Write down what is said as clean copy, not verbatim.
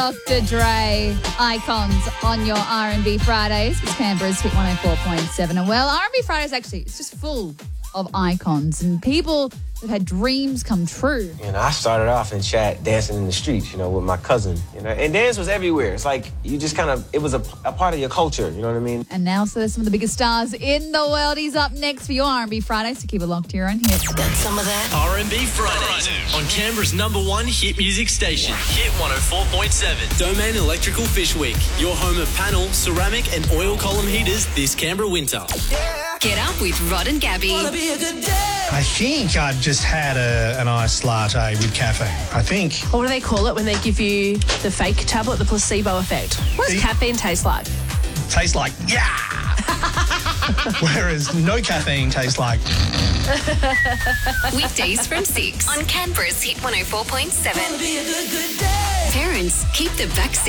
Dr. Dre, Icons on your R&B Fridays. It's Canberra's Hit 104.7. And well, R&B Fridays actually, it's just full of icons and people that had dreams come true. You know, I started off in chat dancing in the streets, with my cousin, and dance was everywhere. It's like you just it was a part of your culture, you know what I mean? And now, so there's some of the biggest stars in the world. He's up next for your R&B Fridays, so keep it locked to your own hit. Got some of that? R&B Fridays on Canberra's #1 hit music station, Hit 104.7. Domain Electrical Fish Week, your home of panel, ceramic and oil column heaters this Canberra winter. Get up with Rod and Gabby. I think I've just had an iced latte with caffeine. I think. What do they call it when they give you the fake tablet, the placebo effect? What does caffeine taste like? Tastes like, yeah! Whereas no caffeine tastes like... Weekdays from 6 on Canberra's Hit 104.7. Parents, keep the vaccine.